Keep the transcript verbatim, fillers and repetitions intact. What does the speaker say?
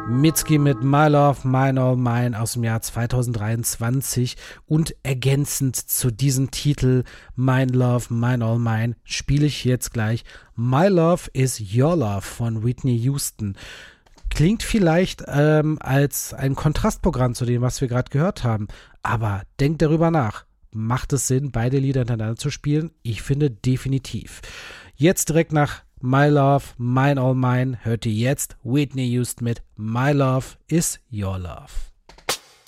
Mitski mit My Love, Mine All Mine aus dem Jahr zwanzig dreiundzwanzig und ergänzend zu diesem Titel Mine Love, Mine All Mine spiele ich jetzt gleich My Love is Your Love von Whitney Houston. Klingt vielleicht ähm, als ein Kontrastprogramm zu dem, was wir gerade gehört haben, aber denkt darüber nach. Macht es Sinn, beide Lieder hintereinander zu spielen? Ich finde definitiv. Jetzt direkt nach My Love, Mine All Mine hört ihr jetzt Whitney Houston mit My Love is Your Love.